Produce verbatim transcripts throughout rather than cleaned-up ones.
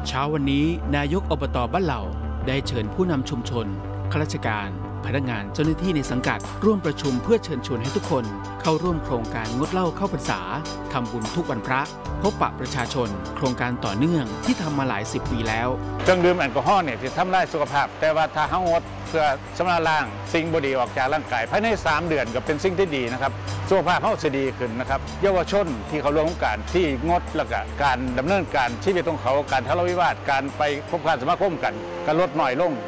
เช้าวันนี้นายกอบต.บ้านเหล่าได้เชิญผู้นำชุมชนข้าราชการพนักงานเจ้าหน้าที่ในสังกัดร่วมประชุมเพื่อเชิญชวนให้ทุกคนเข้าร่วมโครงการงดเหล้าเข้าพรรษาทำบุญทุกวันพระพบปะประชาชนโครงการต่อเนื่องที่ทำมาหลายสิบปีแล้วเครื่องดื่มแอลกอฮอล์เนี่ยที่ทำลายสุขภาพแต่ว่าถ้าเฮางดเพื่อชำระล้างสิ่งบ่ดีออกจากร่างกายภายในสามเดือนก็เป็นสิ่งที่ดีนะครับสุขภาพเฮาจะดีขึ้นนะครับเยาวชนที่เขาร่วมการที่งดแล้วก็การดำเนินการชีวิตของเขาการทะเลาะวิวาทการไปพบปะสมาคมกันก็ลดน้อยลง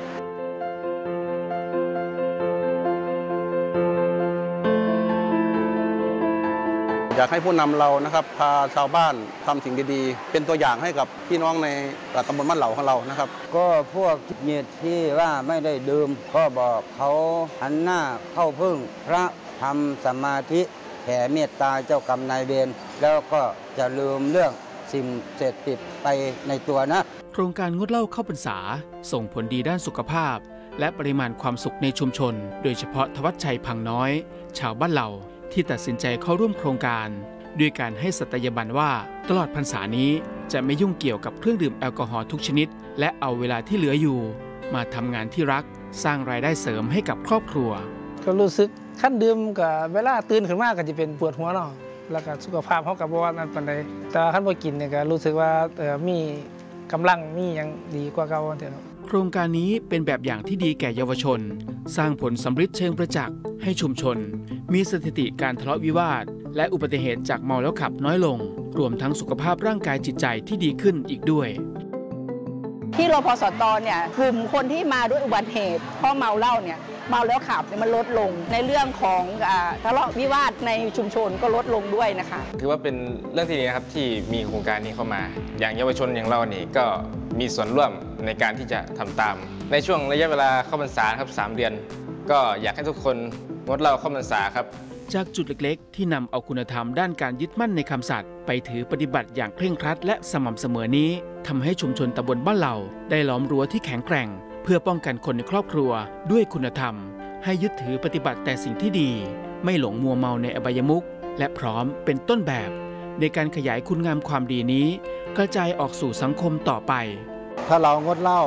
อยากให้ผู้นำเรานะครับพาชาวบ้านทำสิ่งดีๆเป็นตัวอย่างให้กับพี่น้องในตำบลบ้านเหล่าของเรานะครับก็พวกเหยียดที่ว่าไม่ได้ดื่มก็บอกเขาหันหน้าเข้าพึ่งพระทำสมาธิแผ่เมตตาเจ้ากรรมนายเวรแล้วก็จะลืมเรื่องสิ่งเสพติดไปในตัวนะโครงการงดเหล้าเข้าพรรษาส่งผลดีด้านสุขภาพและปริมาณความสุขในชุมชนโดยเฉพาะทวัชชัยพังน้อยชาวบ้านเหล่าที่ตัดสินใจเข้าร่วมโครงการด้วยการให้สัตยาบันว่าตลอดพรรษานี้จะไม่ยุ่งเกี่ยวกับเครื่องดื่มแอลกอฮอล์ทุกชนิดและเอาเวลาที่เหลืออยู่มาทำงานที่รักสร้างรายได้เสริมให้กับครอบครัวก็รู้สึกขั้นดื่มกับเวลาตื่นขึ้นมาก็จะเป็นปวดหัวเนาะแล้วก็สุขภาพเขากับว่านั้นปานใดแต่ขั้นพอกินเนี่ยก็รู้สึกว่าเออมีกำลังมีอย่างดีกว่าเก่าเถอะโครงการนี้เป็นแบบอย่างที่ดีแก่เยาวชนสร้างผลสำฤทธิ์เชิงประจักษ์ให้ชุมชนมีสถิติการทะเลาะวิวาทและอุบัติเหตุจากเมาแล้วขับน้อยลงรวมทั้งสุขภาพร่างกายจิตใจที่ดีขึ้นอีกด้วยที่รพสตเนี่ยกลุ่มคนที่มาด้วยอุบัติเหตุเพราะเมาเหล้าเนี่ยเมาแล้วขับเนี่ยมันลดลงในเรื่องของทะเลาะวิวาทในชุมชนก็ลดลงด้วยนะคะถือว่าเป็นเรื่องที่ดีนะครับที่มีโครงการนี้เข้ามาอย่างเยาวชนอย่างเรานี่ก็มีส่วนร่วมในการที่จะทำตามในช่วงระยะเวลาเข้าพรรษาครับสามเดือนก็อยากให้ทุกคนงดเหล้าเข้าพรรษาครับจากจุดเล็กๆที่นำเอาคุณธรรมด้านการยึดมั่นในคำสัตย์ไปถือปฏิบัติอย่างเคร่งครัดและสม่ำเสมอนี้ทำให้ชุมชนตำบลบ้านเหล่าได้ล้อมรั้วที่แข็งแกร่งเพื่อป้องกันคนในครอบครัวด้วยคุณธรรมให้ยึดถือปฏิบัติแต่สิ่งที่ดีไม่หลงมัวเมาในอบายมุขและพร้อมเป็นต้นแบบในการขยายคุณงามความดีนี้กระจายออกสู่สังคมต่อไปถ้าเรางดเหล้า